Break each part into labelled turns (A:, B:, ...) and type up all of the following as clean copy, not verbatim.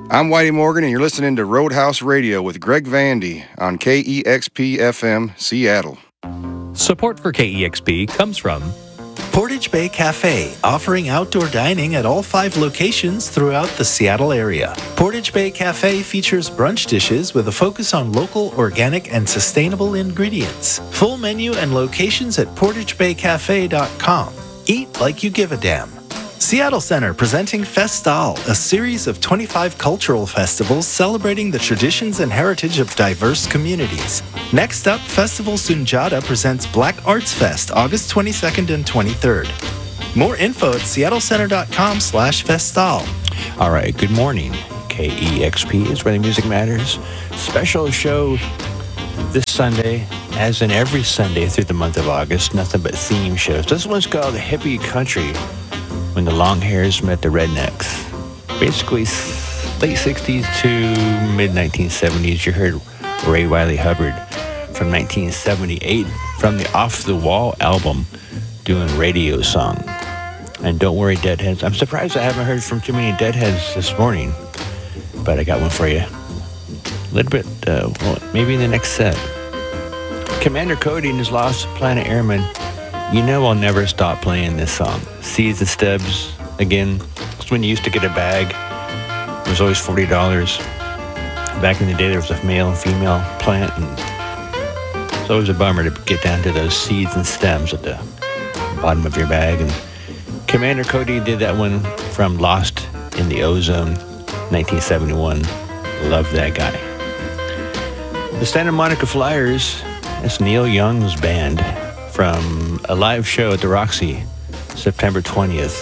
A: I'm Whitey Morgan, and you're listening to Roadhouse Radio with Greg Vandy on KEXP-FM, Seattle.
B: Support for KEXP comes from
C: Portage Bay Cafe, offering outdoor dining at all 5 locations throughout the Seattle area. Portage Bay Cafe features brunch dishes with a focus on local, organic, and sustainable ingredients. Full menu and locations at portagebaycafe.com. Eat like you give a damn. Seattle Center presenting Festal, a series of 25 cultural festivals celebrating the traditions and heritage of diverse communities. Next up, Festival Sunjata presents Black Arts Fest, August 22nd and 23rd. More info at seattlecenter.com/festal.
D: All right, good morning. KEXP is where the music matters. Special show this Sunday, as in every Sunday through the month of August, nothing but theme shows. This one's called Hippie Country, when the long hairs met the rednecks. Basically, late 60s to mid-1970s. You heard Ray Wiley Hubbard from 1978 from the Off the Wall album doing Radio Song. And don't worry, Deadheads. I'm surprised I haven't heard from too many Deadheads this morning, but I got one for you. A little bit, maybe in the next set. Commander Cody and his Lost Planet Airmen. You know I'll never stop playing this song. Seeds and Stubs, again, it's when you used to get a bag. It was always $40. Back in the day, there was a male and female plant, and it's always a bummer to get down to those seeds and stems at the bottom of your bag. And Commander Cody did that one from Lost in the Ozone, 1971. Love that guy. The Santa Monica Flyers, that's Neil Young's band, from a live show at the Roxy, September 20th,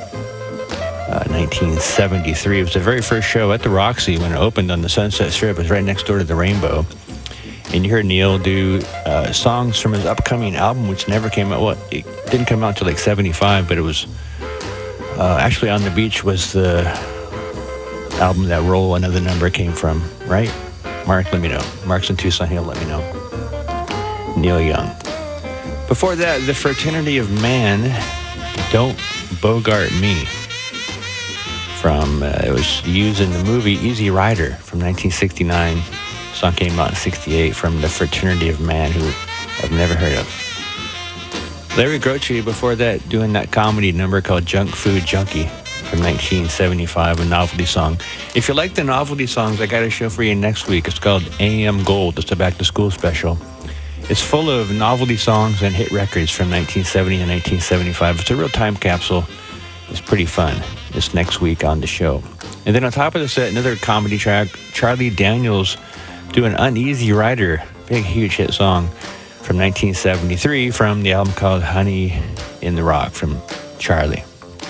D: 1973. It was the very first show at the Roxy when it opened on the Sunset Strip. It was right next door to the Rainbow. And you heard Neil do songs from his upcoming album, which never came out. Well, it didn't come out until like 75, but it was actually On the Beach was the album that Roll Another Number came from, right? Mark, let me know. Mark's in Tucson, he'll let me know. Neil Young. Before that, The Fraternity of Man, Don't Bogart Me. From, it was used in the movie Easy Rider from 1969. The song came out in 68 from The Fraternity of Man, who I've never heard of. Larry Groce, before that, doing that comedy number called Junk Food Junkie from 1975, a novelty song. If you like the novelty songs, I got a show for you next week. It's called AM Gold. It's a back-to-school special. It's full of novelty songs and hit records from 1970 and 1975. It's a real time capsule. It's pretty fun. It's next week on the show. And then on top of the set, another comedy track, Charlie Daniels doing Uneasy Rider, big, huge hit song from 1973 from the album called Honey in the Rock from Charlie.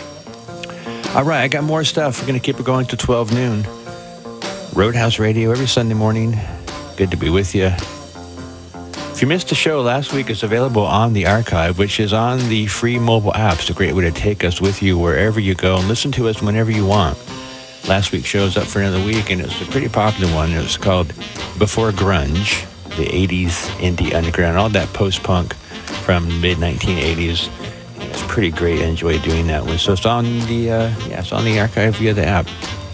D: All right, I got more stuff. We're going to keep it going to 12 noon. Roadhouse Radio every Sunday morning. Good to be with you. If you missed the show last week, it's available on the archive, which is on the free mobile app. It's a great way to take us with you wherever you go and listen to us whenever you want. Last week's show is up for another week, and it was a pretty popular one. It was called Before Grunge, the 80s indie underground, all that post-punk from mid-1980s. It's pretty great. I enjoy doing that one. So it's on the it's on the archive via the app.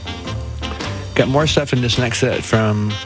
D: Got more stuff in this next set from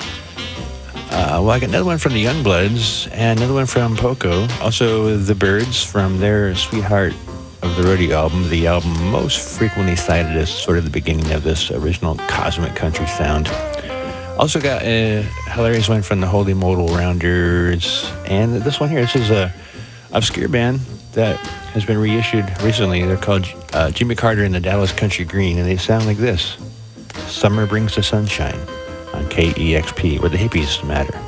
D: I got another one from the Youngbloods and another one from Poco. Also, the Byrds from their Sweetheart of the Rodeo album, the album most frequently cited as sort of the beginning of this original cosmic country sound. Also got a hilarious one from the Holy Modal Rounders. And this one here, this is a obscure band that has been reissued recently. They're called Jimmy Carter and the Dallas Country Green, and they sound like this. Summer Brings the Sunshine on KEXP, where the hippies matter.